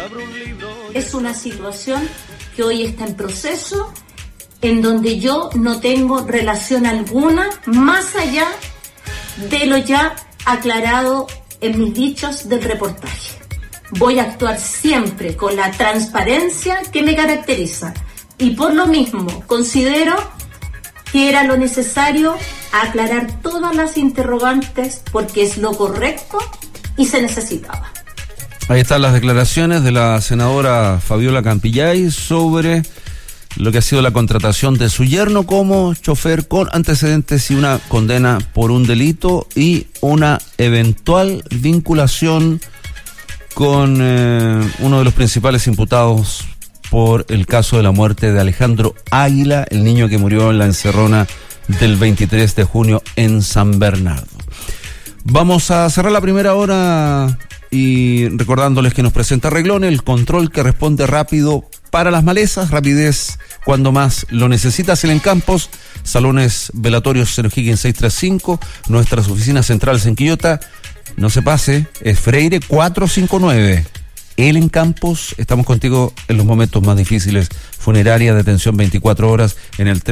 Es una situación que hoy está en proceso, en donde yo no tengo relación alguna más allá de lo ya aclarado en mis dichos del reportaje. Voy a actuar siempre con la transparencia que me caracteriza y por lo mismo considero que era lo necesario aclarar todas las interrogantes porque es lo correcto y se necesitaba. Ahí están las declaraciones de la senadora Fabiola Campillay sobre lo que ha sido la contratación de su yerno como chofer con antecedentes y una condena por un delito y una eventual vinculación con uno de los principales imputados por el caso de la muerte de Alejandro Águila, el niño que murió en la encerrona del 23 de junio en San Bernardo. Vamos a cerrar la primera hora y recordándoles que nos presenta Reglón, el control que responde rápido para las malezas, rapidez cuando más lo necesitas. En Campos, salones velatorios en O'Higgins 635, nuestras oficinas centrales en Quillota. No se pase, es Freire 459. En Campos, estamos contigo en los momentos más difíciles. Funeraria de atención 24 horas en el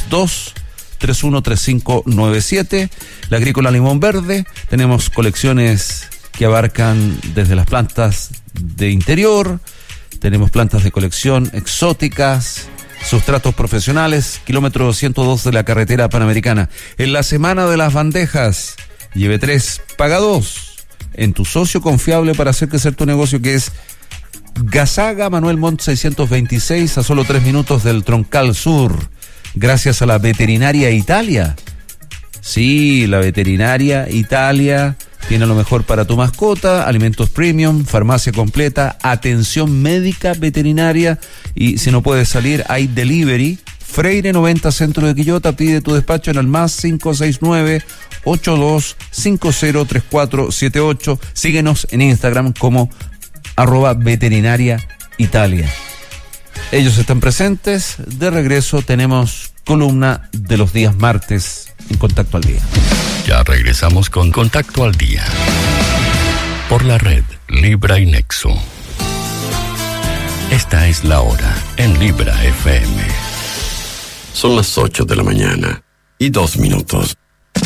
332-313597. La Agrícola Limón Verde, tenemos colecciones que abarcan desde las plantas de interior, tenemos plantas de colección exóticas, sustratos profesionales, kilómetro 102 de la carretera panamericana. En la semana de las bandejas, lleve 3, paga 2 en tu socio confiable para hacer crecer tu negocio, que es Gazaga Manuel Montt 626, a solo 3 minutos del Troncal Sur, gracias a la Veterinaria Italia. Sí, la Veterinaria Italia tiene lo mejor para tu mascota, alimentos premium, farmacia completa, atención médica veterinaria y si no puedes salir hay delivery. Freire 90 Centro de Quillota, pide tu despacho en el más 569-8250-3478. Síguenos en Instagram como @veterinaria Italia. Ellos están presentes. De regreso tenemos columna de los días martes en Contacto al Día. Ya regresamos con Contacto al Día por la red Libra y Nexo. Esta es la hora en Libra FM. Son las 8 de la mañana y 2 minutos.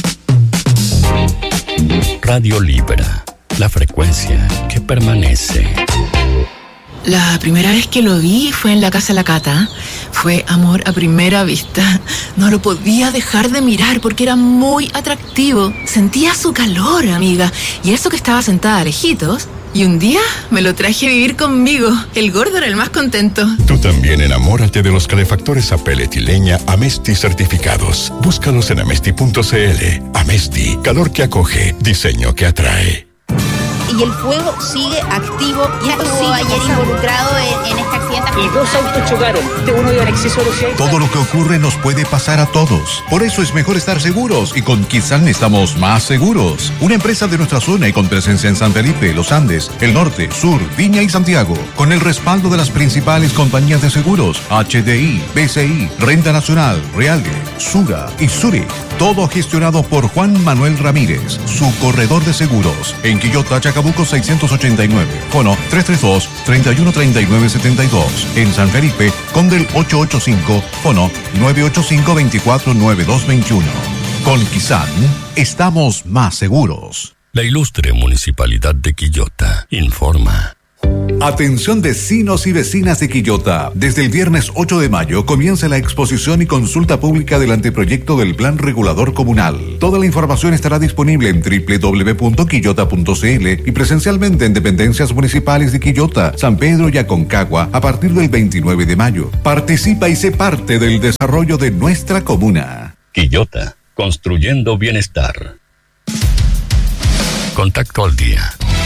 Radio Libra, la frecuencia que permanece. La primera vez que lo vi fue en la casa de la Cata. Fue amor a primera vista. No lo podía dejar de mirar porque era muy atractivo. Sentía su calor, amiga. Y eso que estaba sentada lejitos. Y un día me lo traje a vivir conmigo. El gordo era el más contento. Tú también enamórate de los calefactores a pellet y leña Amesti certificados. Búscalos en amesti.cl. Amesti, calor que acoge, diseño que atrae. Y el fuego sigue activo. Ya estuvo ayer involucrado en este accidente. Y 2 autos chocaron. Uno iba en exceso de velocidad. Todo lo que ocurre nos puede pasar a todos. Por eso es mejor estar seguros. Y con Kizan estamos más seguros. Una empresa de nuestra zona y con presencia en San Felipe, Los Andes, el Norte, Sur, Viña y Santiago. Con el respaldo de las principales compañías de seguros: HDI, BCI, Renta Nacional, Realge, Sura y Zurich. Todo gestionado por Juan Manuel Ramírez, su corredor de seguros. En Quillota, Chacabuco 689. Fono 332-313972. En San Felipe, Condel 885. Fono 985-249221. Con Kizan, estamos más seguros. La ilustre Municipalidad de Quillota informa. Atención vecinos y vecinas de Quillota. Desde el viernes 8 de mayo comienza la exposición y consulta pública del anteproyecto del Plan Regulador Comunal. Toda la información estará disponible en www.quillota.cl y presencialmente en dependencias municipales de Quillota, San Pedro y Aconcagua a partir del 29 de mayo. Participa y sé parte del desarrollo de nuestra comuna. Quillota, construyendo bienestar. Contacto al Día.